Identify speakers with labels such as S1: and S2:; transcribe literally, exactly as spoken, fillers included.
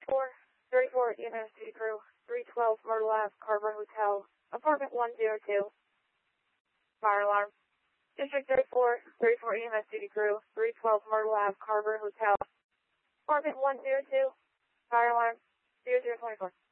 S1: thirty-four, thirty-four E M S Duty Crew, three twelve Myrtle Ave, Carver Hotel, apartment one oh two. Fire alarm. District thirty-four, thirty-four E M S Duty Crew, three twelve Myrtle Ave, Carver Hotel, apartment one oh two. Fire alarm. zero zero twenty-four.